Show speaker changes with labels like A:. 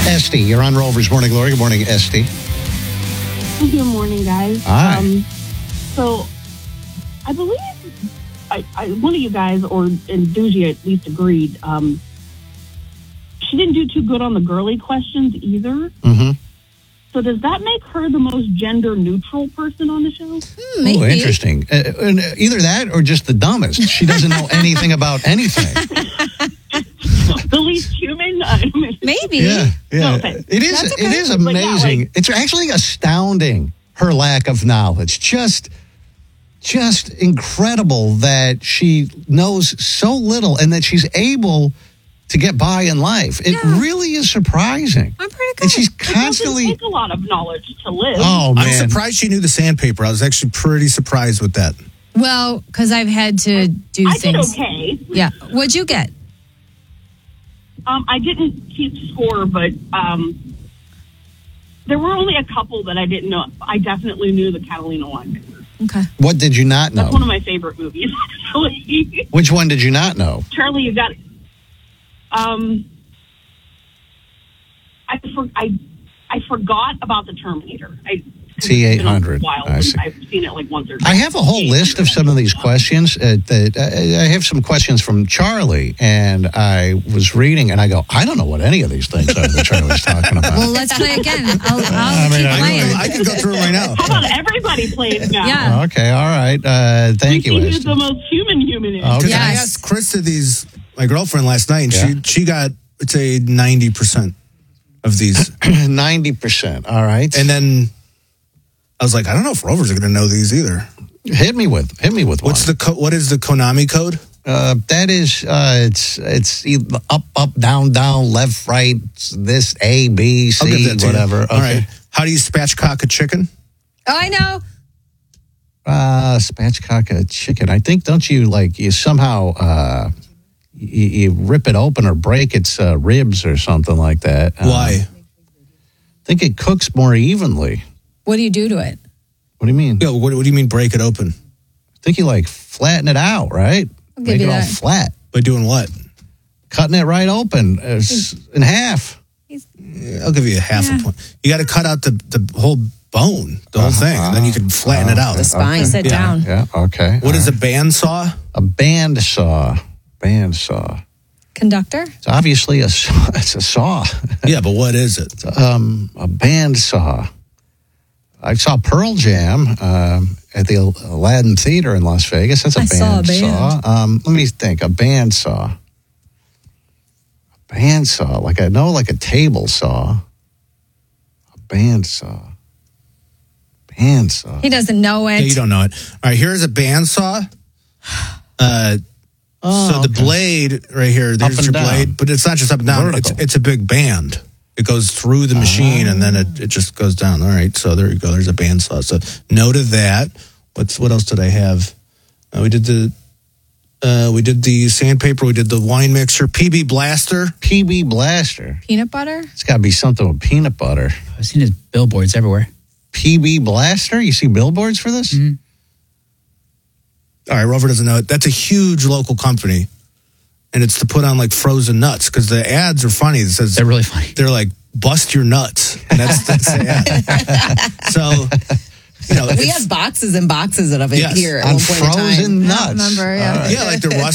A: Esty, you're on Rover's Morning Glory. Good morning, Esty.
B: Good morning, guys.
A: Hi.
B: So, I believe one of you guys, and Doogie at least agreed, she didn't do too good on the girly questions either.
A: Mm-hmm.
B: So does that make her the most gender-neutral person on the show?
A: Oh, interesting. Either that or just the dumbest. She doesn't know anything about anything.
B: The least human?
C: Maybe.
A: Yeah.
B: No, okay.
A: It is amazing. It's actually astounding, her lack of knowledge. Just incredible that she knows so little and that she's able to get by in life. It really is surprising.
C: I'm pretty good.
A: And she's
B: It
A: constantly...
B: doesn't take a lot of knowledge to live.
A: Oh, man.
D: I'm surprised she knew the sandpaper. I was actually pretty surprised with that.
C: Well, because I've had to do
B: I did
C: things.
B: okay.
C: Yeah. What'd you get?
B: I didn't keep score, but there were only a couple that I didn't know. I definitely knew the Catalina one.
C: Okay.
A: What did you not know?
B: That's one of my favorite movies, actually.
A: Which one did you not know?
B: Charlie, you got... I forgot about the Terminator.
A: T-800. I see.
B: I've seen it like once or twice.
A: I have a whole list of some of these questions. I have some questions from Charlie, and I was reading, and I go, I don't know what any of these things are that Charlie's talking about.
C: Well, let's play again. I'll keep playing.
D: I can go through it right now.
B: How about everybody plays now?
C: Yeah.
A: Okay, all right. Thank you,
B: Who's
A: Esty.
B: the most human is?
A: Okay.
D: Because I asked Krista my girlfriend last night, and
A: Yeah.
D: she got, let's say, 90% of these.
A: 90%. All right.
D: And then I was like, I don't know if Rovers are going to know these either.
A: Hit me with
D: What is the Konami code?
A: that is it's either up, down, left, right, this A, B,
D: I'll give
A: C,
D: that to you.
A: whatever.
D: All right. How do you spatchcock a chicken?
C: Oh, I know.
A: Spatchcock a chicken. I think, don't you, like, you somehow you rip it open or break its ribs or something like that.
D: Why?
A: I think it cooks more evenly.
C: What do you do to it?
A: What do you mean?
D: Yeah, what do you mean break it open?
A: I think you, like, flatten it out, right?
C: I'll give
A: Make
C: you
A: it all
C: that.
A: flat.
D: By doing what?
A: Cutting it right open in half.
D: Yeah, I'll give you a half a point. You got to cut out the whole bone, the whole thing, and then you can flatten it out.
C: The spine. Sit down.
A: Yeah, okay.
D: What is a bandsaw?
A: A bandsaw. Bandsaw.
C: Conductor?
A: It's obviously a saw. It's a saw.
D: Yeah, but what is it?
A: A bandsaw. I saw Pearl Jam at the Aladdin Theater in Las Vegas. That's a
C: I saw a
A: bandsaw. Let me think. A bandsaw. A bandsaw. Like I know, like a table saw. A bandsaw. Bandsaw.
C: He doesn't know it.
D: Yeah, you don't know it. All right, here's a bandsaw. So the blade right here, there's
A: and
D: your
A: down.
D: blade, but it's not just up and down.
A: Vertical.
D: It's a big band. It goes through the machine and then it just goes down. All right, so there you go. There's a bandsaw. So note of that. What else did I have? We did the sandpaper. We did the wine mixer. PB Blaster.
A: PB Blaster.
C: Peanut butter?
A: It's got to be something with peanut butter.
E: I've seen his billboards everywhere.
A: PB Blaster? You see billboards for this?
E: Mm-hmm.
D: All right, Rover doesn't know it. That's a huge local company, and it's to put on like frozen nuts because the ads are funny. It says
E: They're really funny.
D: they're like bust your nuts, and that's the ad. So,
F: we have boxes and boxes of it
D: Yes.
F: here at
A: On
F: one point in time.
A: frozen nuts.
C: remember, yeah.
A: All right.
D: yeah, like the